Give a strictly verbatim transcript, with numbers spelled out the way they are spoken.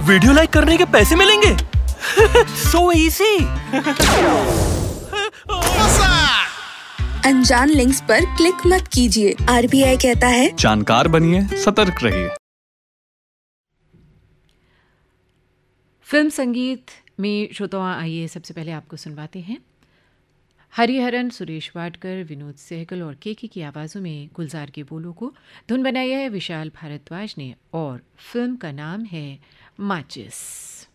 Video like करने के पैसे मिलेंगे? So easy. अनजान लिंक्स पर क्लिक मत कीजिए। आरबीआई कहता है जानकार बनिए, सतर्क रहिए। फिल्म संगीत में श्रोताओं, आइए सबसे पहले आपको सुनवाते हैं हरिहरन, सुरेश वाडकर, विनोद सहगल और केके की आवाज़ों में गुलजार के बोलों को। धुन बनाया है विशाल भारद्वाज ने और फिल्म का नाम है माचिस।